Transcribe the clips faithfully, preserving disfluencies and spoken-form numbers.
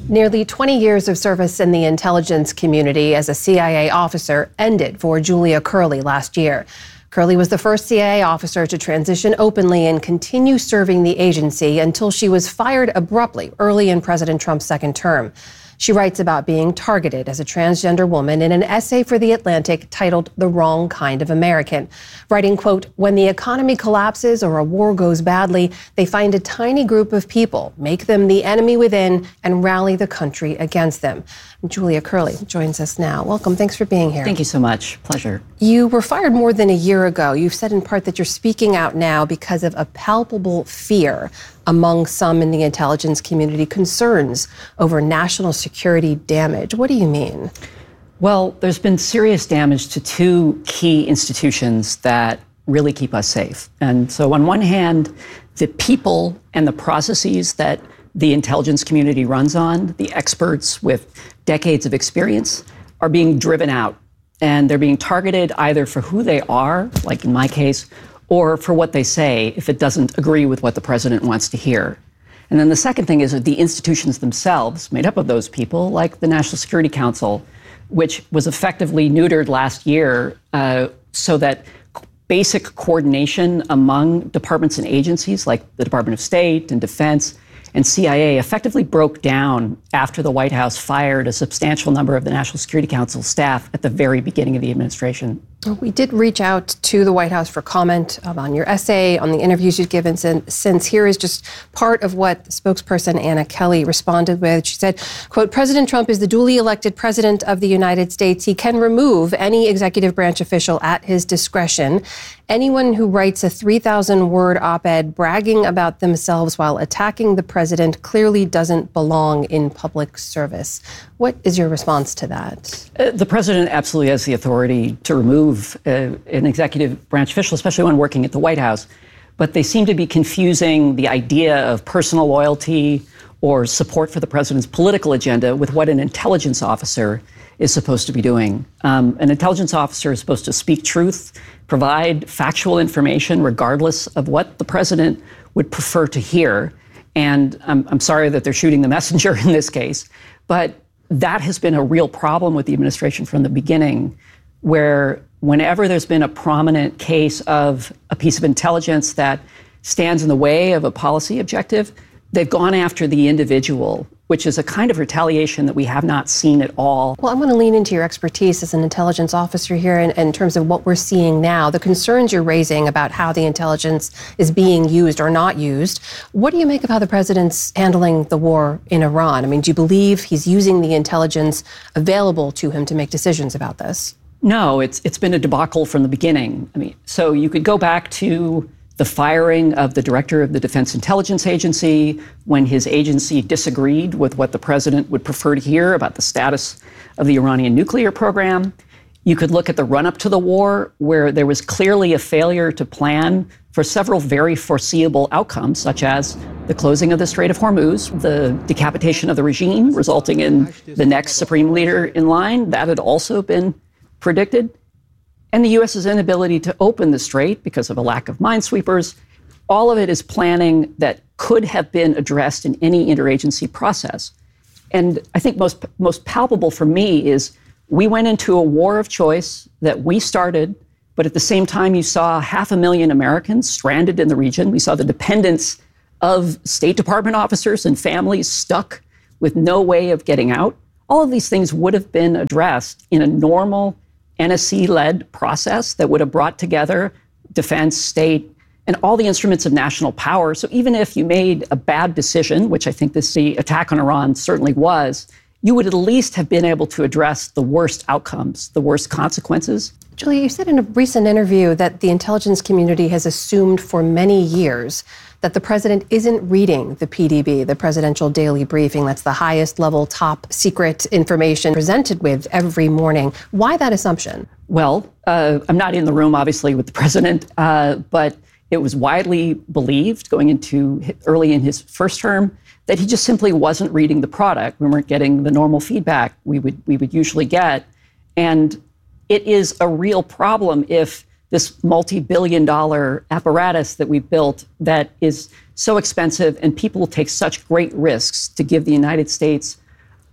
Nearly twenty years of service in the intelligence community as a C I A officer ended for Julia Curley last year. Curley was the first C I A officer to transition openly and continue serving the agency until she was fired abruptly early in President Trump's second term. She writes about being targeted as a transgender woman in an essay for The Atlantic titled The Wrong Kind of American, writing, quote, "When the economy collapses or a war goes badly, they find a tiny group of people, make them the enemy within, and rally the country against them." Julia Curley joins us now. Welcome. Thanks for being here. Thank you so much. Pleasure. You were fired more than a year ago. You've said in part that you're speaking out now because of a palpable fear among some in the intelligence community, concerns over national security damage. What do you mean? Well, there's been serious damage to two key institutions that really keep us safe. And so on one hand, the people and the processes that the intelligence community runs on, the experts with decades of experience, are being driven out. And they're being targeted either for who they are, like in my case, or for what they say if it doesn't agree with what the president wants to hear. And then the second thing is that the institutions themselves, made up of those people, like the National Security Council, which was effectively neutered last year uh, so that basic coordination among departments and agencies like the Department of State and Defense and C I A effectively broke down after the White House fired a substantial number of the National Security Council staff at the very beginning of the administration. We did reach out to the White House for comment um, on your essay, on the interviews you've given since, since. Here is just part of what spokesperson Anna Kelly responded with. She said, quote, "President Trump is the duly elected president of the United States. He can remove any executive branch official at his discretion. Anyone who writes a three thousand word op-ed bragging about themselves while attacking the president clearly doesn't belong in public service." What is your response to that? Uh, the president absolutely has the authority to remove uh, an executive branch official, especially when working at the White House. But they seem to be confusing the idea of personal loyalty or support for the president's political agenda with what an intelligence officer is supposed to be doing. Um, an intelligence officer is supposed to speak truth, provide factual information regardless of what the president would prefer to hear. And I'm, I'm sorry that they're shooting the messenger in this case, but that has been a real problem with the administration from the beginning, where whenever there's been a prominent case of a piece of intelligence that stands in the way of a policy objective, they've gone after the individual, which is a kind of retaliation that we have not seen at all. Well, I'm going to lean into your expertise as an intelligence officer here in, in terms of what we're seeing now, the concerns you're raising about how the intelligence is being used or not used. What do you make of how the president's handling the war in Iran? I mean, do you believe he's using the intelligence available to him to make decisions about this? No, it's it's been a debacle from the beginning. I mean, so you could go back to the firing of the director of the Defense Intelligence Agency when his agency disagreed with what the president would prefer to hear about the status of the Iranian nuclear program. You could look at the run-up to the war, where there was clearly a failure to plan for several very foreseeable outcomes, such as the closing of the Strait of Hormuz, the decapitation of the regime, resulting in the next supreme leader in line. That had also been predicted. And the U S's inability to open the strait because of a lack of minesweepers. All of it is planning that could have been addressed in any interagency process. And I think most most palpable for me is we went into a war of choice that we started, but at the same time you saw half a million Americans stranded in the region. We saw the dependence of State Department officers and families stuck with no way of getting out. All of these things would have been addressed in a normal N S C-led process that would have brought together defense, state, and all the instruments of national power. So even if you made a bad decision, which I think this the attack on Iran certainly was, you would at least have been able to address the worst outcomes, the worst consequences. Julia, you said in a recent interview that the intelligence community has assumed for many years that the president isn't reading the P D B, the Presidential Daily Briefing. That's the highest level, top secret information presented with every morning. Why that assumption? Well, uh, I'm not in the room, obviously, with the president, uh, but it was widely believed going into early in his first term that he just simply wasn't reading the product. We weren't getting the normal feedback we would we would usually get. And it is a real problem if this multi-billion dollar apparatus that we built that is so expensive and people take such great risks to give the United States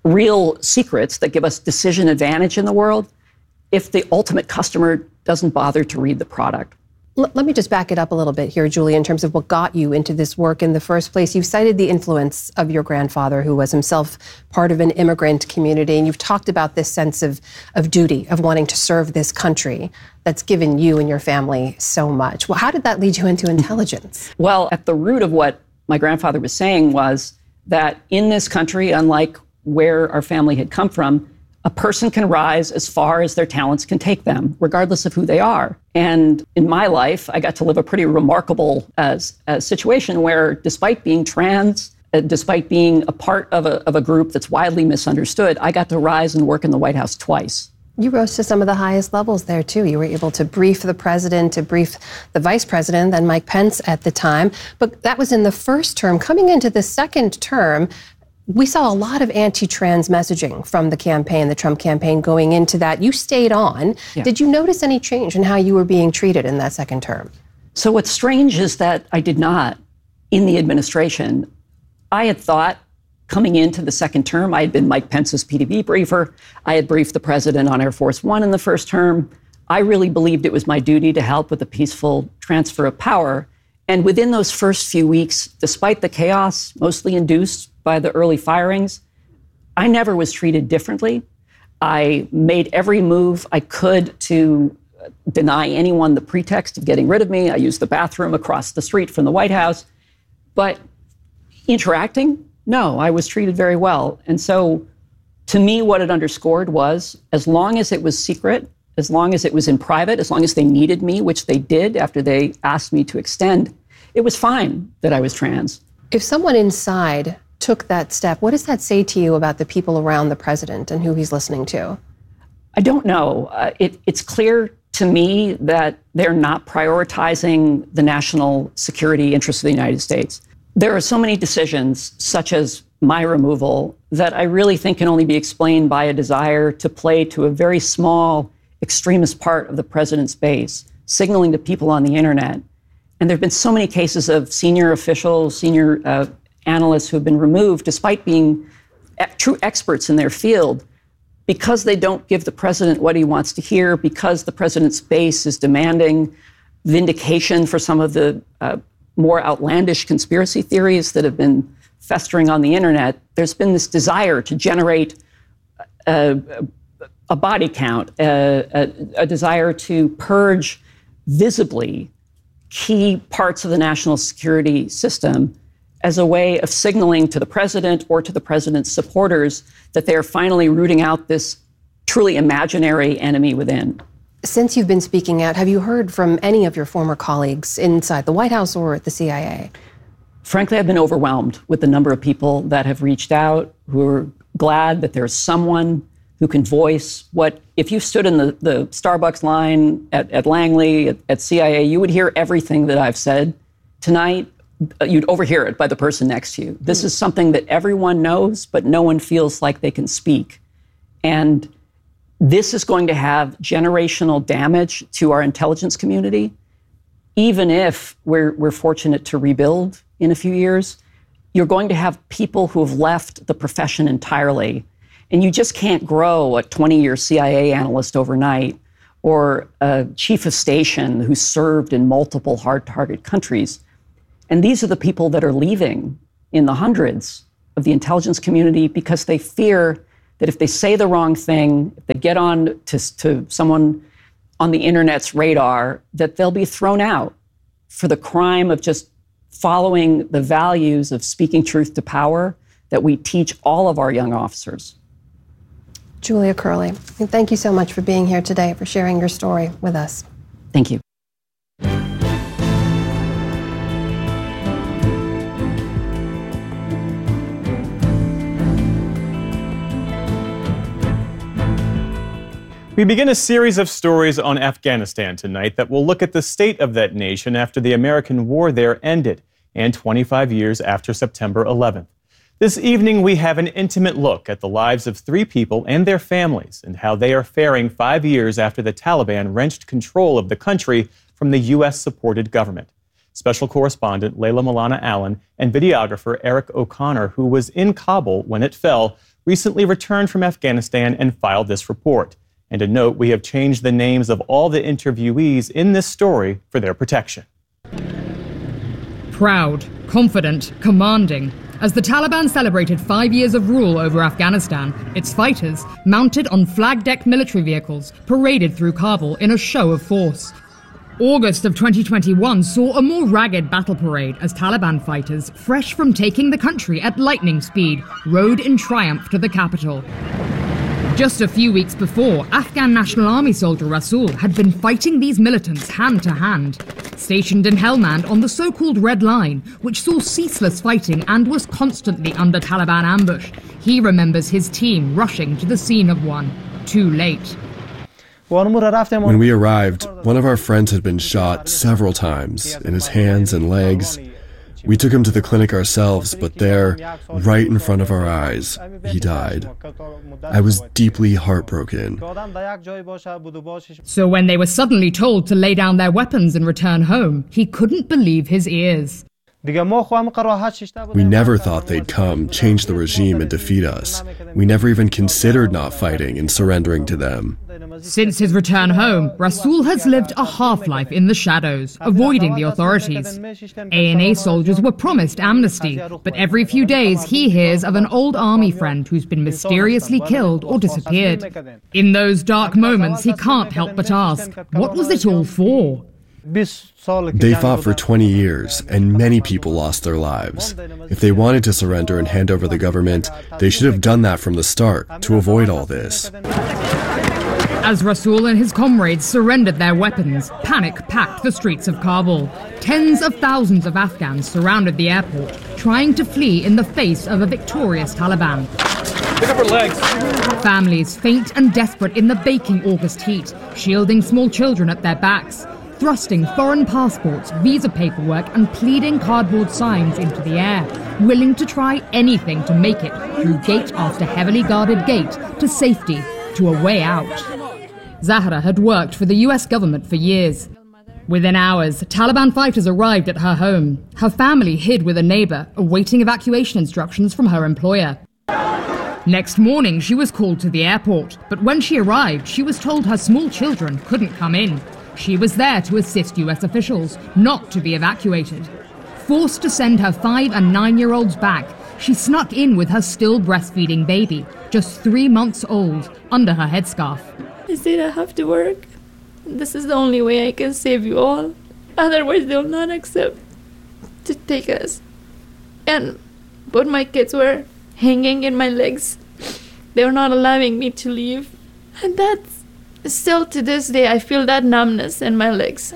real secrets that give us decision advantage in the world if the ultimate customer doesn't bother to read the product. L- let me just back it up a little bit here, Julie, in terms of what got you into this work in the first place. You've cited the influence of your grandfather, who was himself part of an immigrant community, and you've talked about this sense of, of duty, of wanting to serve this country that's given you and your family so much. Well, how did that lead you into intelligence? Well, at the root of what my grandfather was saying was that in this country, unlike where our family had come from, a person can rise as far as their talents can take them, regardless of who they are. And in my life, I got to live a pretty remarkable uh, uh, situation where, despite being trans, uh, despite being a part of a, of a group that's widely misunderstood, I got to rise and work in the White House twice. You rose to some of the highest levels there, too. You were able to brief the president, to brief the vice president, then Mike Pence at the time. But that was in the first term. Coming into the second term, we saw a lot of anti-trans messaging from the campaign, the Trump campaign, going into that. You stayed on. Yeah. Did you notice any change in how you were being treated in that second term? So what's strange is that I did not in the administration. I had thought coming into the second term, I had been Mike Pence's P D B briefer. I had briefed the president on Air Force One in the first term. I really believed it was my duty to help with the peaceful transfer of power. And within those first few weeks, despite the chaos mostly induced by the early firings, I never was treated differently. I made every move I could to deny anyone the pretext of getting rid of me. I used the bathroom across the street from the White House. But interacting, no, I was treated very well. And so to me, what it underscored was, as long as it was secret, as long as it was in private, as long as they needed me, which they did after they asked me to extend, it was fine that I was trans. If someone inside took that step, what does that say to you about the people around the president and who he's listening to? I don't know. Uh, it, it's clear to me that they're not prioritizing the national security interests of the United States. There are so many decisions, such as my removal, that I really think can only be explained by a desire to play to a very small extremist part of the president's base, signaling to people on the internet. And there have been so many cases of senior officials, senior uh, analysts who have been removed despite being e- true experts in their field, because they don't give the president what he wants to hear, because the president's base is demanding vindication for some of the uh, more outlandish conspiracy theories that have been festering on the internet. There's been this desire to generate a, a body count, a, a, a desire to purge visibly key parts of the national security system as a way of signaling to the president or to the president's supporters that they are finally rooting out this truly imaginary enemy within. Since you've been speaking out, have you heard from any of your former colleagues inside the White House or at the C I A? Frankly, I've been overwhelmed with the number of people that have reached out, who are glad that there's someone who can voice what, if you stood in the, the Starbucks line at, at Langley, at, at C I A, you would hear everything that I've said tonight. You'd overhear it by the person next to you. This mm. is something that everyone knows, but no one feels like they can speak. And this is going to have generational damage to our intelligence community, even if we're, we're fortunate to rebuild in a few years. You're going to have people who have left the profession entirely. And you just can't grow a twenty-year C I A analyst overnight, or a chief of station who served in multiple hard-target countries. And these are the people that are leaving in the hundreds of the intelligence community because they fear that if they say the wrong thing, if they get on to, to someone on the internet's radar, that they'll be thrown out for the crime of just following the values of speaking truth to power that we teach all of our young officers. Julia Curley, thank you so much for being here today, for sharing your story with us. Thank you. We begin a series of stories on Afghanistan tonight that will look at the state of that nation after the American war there ended and twenty-five years after September eleventh. This evening, we have an intimate look at the lives of three people and their families and how they are faring five years after the Taliban wrenched control of the country from the U S-supported government. Special correspondent Layla Milana Allen and videographer Eric O'Connor, who was in Kabul when it fell, recently returned from Afghanistan and filed this report. And a note, we have changed the names of all the interviewees in this story for their protection. Proud, confident, commanding. As the Taliban celebrated five years of rule over Afghanistan, its fighters, mounted on flag-decked military vehicles, paraded through Kabul in a show of force. August of twenty twenty-one saw a more ragged battle parade as Taliban fighters, fresh from taking the country at lightning speed, rode in triumph to the capital. Just a few weeks before, Afghan National Army soldier Rasul had been fighting these militants hand to hand. Stationed in Helmand on the so-called Red Line, which saw ceaseless fighting and was constantly under Taliban ambush, he remembers his team rushing to the scene of one. Too late. When we arrived, one of our friends had been shot several times in his hands and legs. We took him to the clinic ourselves, but there, right in front of our eyes, he died. I was deeply heartbroken. So when they were suddenly told to lay down their weapons and return home, he couldn't believe his ears. We never thought they'd come, change the regime, and defeat us. We never even considered not fighting and surrendering to them. Since his return home, Rasul has lived a half-life in the shadows, avoiding the authorities. A N A soldiers were promised amnesty, but every few days he hears of an old army friend who's been mysteriously killed or disappeared. In those dark moments, he can't help but ask, what was it all for? They fought for twenty years, and many people lost their lives. If they wanted to surrender and hand over the government, they should have done that from the start, to avoid all this. As Rasul and his comrades surrendered their weapons, panic packed the streets of Kabul. Tens of thousands of Afghans surrounded the airport, trying to flee in the face of a victorious Taliban. Pick up her legs. Families faint and desperate in the baking August heat, shielding small children at their backs, thrusting foreign passports, visa paperwork, and pleading cardboard signs into the air, willing to try anything to make it through gate after heavily guarded gate to safety, to a way out. Zahra had worked for the U S government for years. Within hours, Taliban fighters arrived at her home. Her family hid with a neighbor, awaiting evacuation instructions from her employer. Next morning, she was called to the airport, but when she arrived, she was told her small children couldn't come in. She was there to assist U S officials, not to be evacuated. Forced to send her five and nine-year-olds back, she snuck in with her still breastfeeding baby, just three months old, under her headscarf. I said I have to work. This is the only way I can save you all. Otherwise, they'll not accept to take us. And both my kids were hanging in my legs. They were not allowing me to leave. And that's still to this day, I feel that numbness in my legs.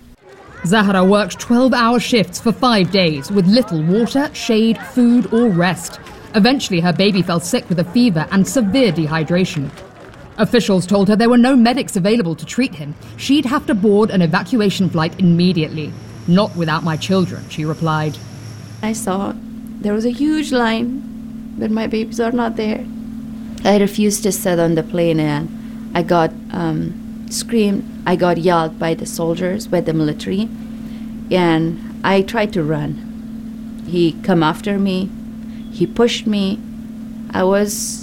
Zahra worked twelve-hour shifts for five days with little water, shade, food, or rest. Eventually, her baby fell sick with a fever and severe dehydration. Officials told her there were no medics available to treat him. She'd have to board an evacuation flight immediately. Not without my children, she replied. I saw there was a huge line, but my babies are not there. I refused to sit on the plane, and I got um, screamed. I got yelled by the soldiers, by the military, and I tried to run. He come after me. He pushed me. I was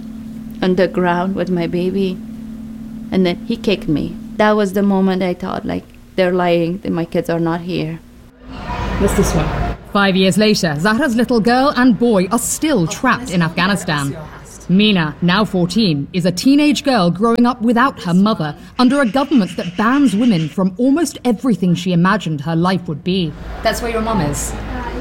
on the ground with my baby, and then he kicked me. That was the moment I thought, like, they're lying, that my kids are not here. What's this one? Five years later, Zahra's little girl and boy are still trapped in Afghanistan. Mina, now fourteen, is a teenage girl growing up without her mother, under a government that bans women from almost everything she imagined her life would be. That's where your mom is.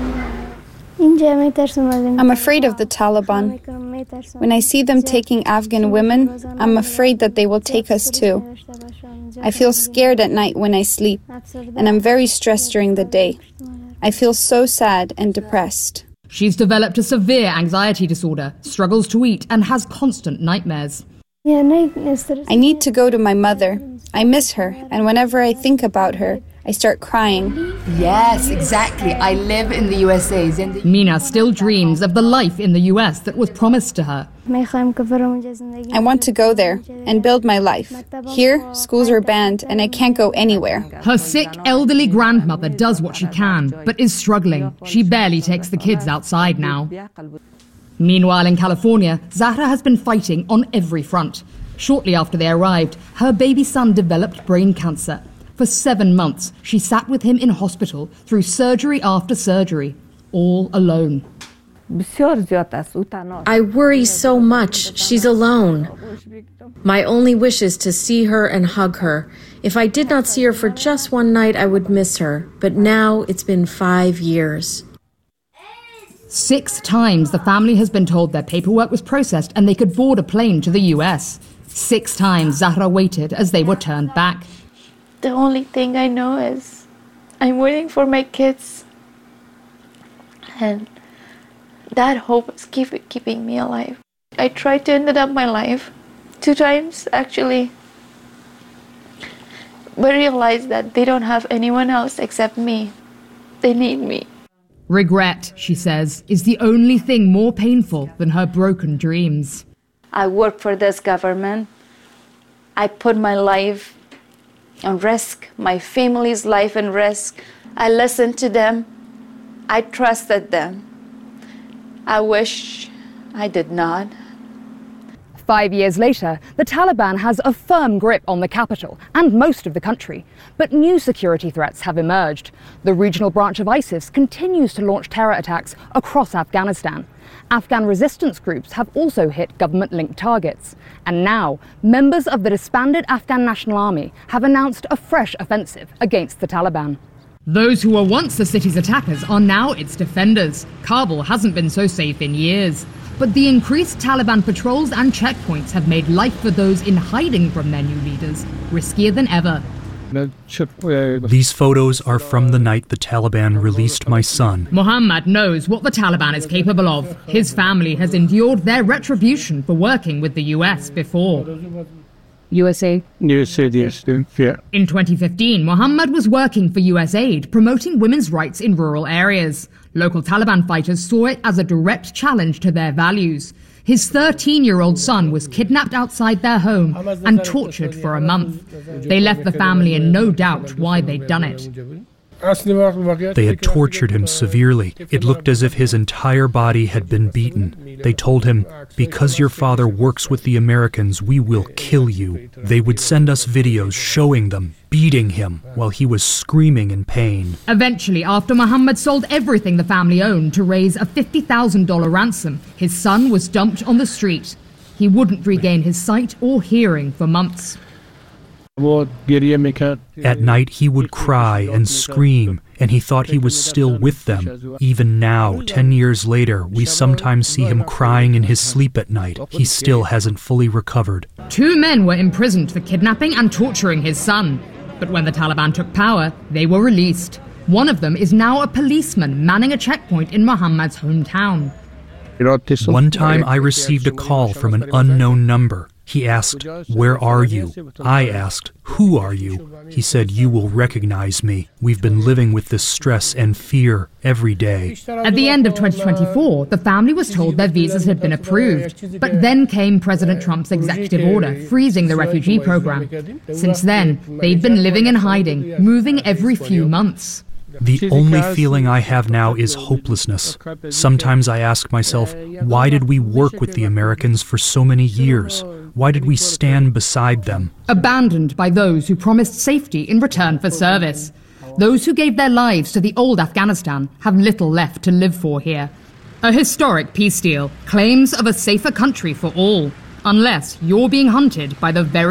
I'm afraid of the Taliban. When I see them taking Afghan women, I'm afraid that they will take us too. I feel scared at night when I sleep, and I'm very stressed during the day. I feel so sad and depressed. She's developed a severe anxiety disorder, struggles to eat, and has constant nightmares. I need to go to my mother. I miss her, and whenever I think about her, I start crying. Yes, exactly. I live in the U S A. Mina still dreams of the life in the U S that was promised to her. I want to go there and build my life. Here, schools are banned and I can't go anywhere. Her sick, elderly grandmother does what she can, but is struggling. She barely takes the kids outside now. Meanwhile, in California, Zahra has been fighting on every front. Shortly after they arrived, her baby son developed brain cancer. For seven months, she sat with him in hospital through surgery after surgery, all alone. I worry so much. She's alone. My only wish is to see her and hug her. If I did not see her for just one night, I would miss her. But now it's been five years. Six times the family has been told their paperwork was processed and they could board a plane to the U S. Six times Zahra waited as they were turned back. The only thing I know is I'm waiting for my kids. And that hope is keep, keeping me alive. I tried to end up my life two times, actually, but realized that they don't have anyone else except me. They need me. Regret, she says, is the only thing more painful than her broken dreams. I work for this government. I put my life on risk, my family's life in risk. I listened to them. I trusted them. I wish I did not. Five years later, the Taliban has a firm grip on the capital and most of the country. But new security threats have emerged. The regional branch of ISIS continues to launch terror attacks across Afghanistan. Afghan resistance groups have also hit government-linked targets. And now, members of the disbanded Afghan National Army have announced a fresh offensive against the Taliban. Those who were once the city's attackers are now its defenders. Kabul hasn't been so safe in years. But the increased Taliban patrols and checkpoints have made life for those in hiding from their new leaders riskier than ever. These photos are from the night the Taliban released my son. Muhammad knows what the Taliban is capable of. His family has endured their retribution for working with the U S before. U S A? U S A I D, yes, yeah. In twenty fifteen, Muhammad was working for U S A I D, promoting women's rights in rural areas. Local Taliban fighters saw it as a direct challenge to their values. His thirteen-year-old son was kidnapped outside their home and tortured for a month. They left the family in no doubt why they'd done it. They had tortured him severely. It looked as if his entire body had been beaten. They told him, "Because your father works with the Americans, we will kill you." They would send us videos showing them beating him while he was screaming in pain. Eventually, after Muhammad sold everything the family owned to raise a fifty thousand dollars ransom, his son was dumped on the street. He wouldn't regain his sight or hearing for months. At night, he would cry and scream, and he thought he was still with them. Even now, ten years later, we sometimes see him crying in his sleep at night. He still hasn't fully recovered. Two men were imprisoned for kidnapping and torturing his son. But when the Taliban took power, they were released. One of them is now a policeman manning a checkpoint in Muhammad's hometown. One time, I received a call from an unknown number. He asked, "Where are you?" I asked, "Who are you?" He said, "You will recognize me. We've been living with this stress and fear every day." At the end of twenty twenty-four, the family was told their visas had been approved. But then came President Trump's executive order, freezing the refugee program. Since then, they've been living in hiding, moving every few months. The only feeling I have now is hopelessness. Sometimes I ask myself, why did we work with the Americans for so many years? Why did we stand beside them? Abandoned by those who promised safety in return for service. Those who gave their lives to the old Afghanistan have little left to live for here. A historic peace deal, claims of a safer country for all, unless you're being hunted by the very